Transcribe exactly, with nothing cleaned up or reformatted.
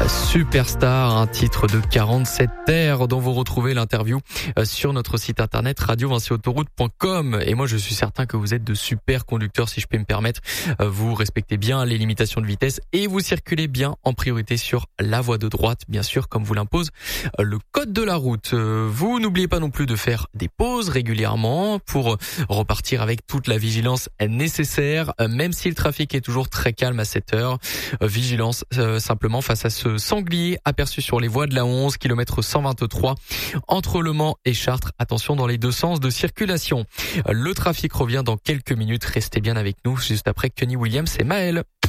Superstar, un titre de quarante-sept terres dont vous retrouvez l'interview sur notre site internet radio vinci autoroute point com. Et moi, je suis certain que vous êtes de super conducteurs, si je peux me permettre. Vous respectez bien les limitations de vitesse et vous circulez bien en priorité sur la voie de droite, bien sûr, comme vous l'impose le code de la route. Vous n'oubliez pas non plus de faire des pauses régulièrement pour repartir avec toute la vigilance nécessaire, même si le trafic est toujours très calme à cette heure. Vigilance euh, simplement face à ce sanglier aperçu sur les voies de la onze, kilomètre cent vingt-trois, entre Le Mans et Chartres. Attention dans les deux sens de circulation. Le trafic revient dans quelques minutes. Restez bien avec nous juste après Kenny Williams et Maël.